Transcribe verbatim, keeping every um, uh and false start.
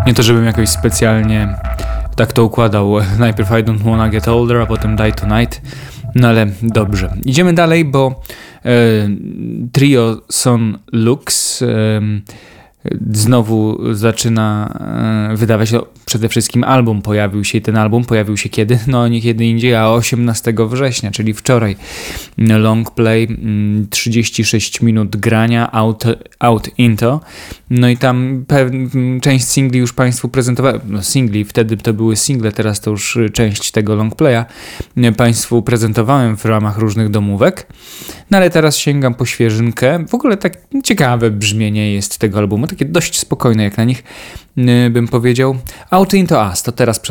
Nie to, żebym jakoś specjalnie tak to układał. Najpierw I Don't Wanna Get Older, a potem Die Tonight. No ale dobrze. Idziemy dalej, bo e, trio Son Lux e, znowu zaczyna e, wydawać, no, przede wszystkim album pojawił się i ten album pojawił się kiedy? No nie kiedy indziej, a osiemnastego września, czyli wczoraj. Long play, trzydzieści sześć minut grania, out, out into. No i tam pew- część singli już Państwu prezentowałem, no singli, wtedy to były single, teraz to już część tego long playa Państwu prezentowałem w ramach różnych domówek. No ale teraz sięgam po świeżynkę. W ogóle tak ciekawe brzmienie jest tego albumu, takie dość spokojne jak na nich bym powiedział. Out into Us, to teraz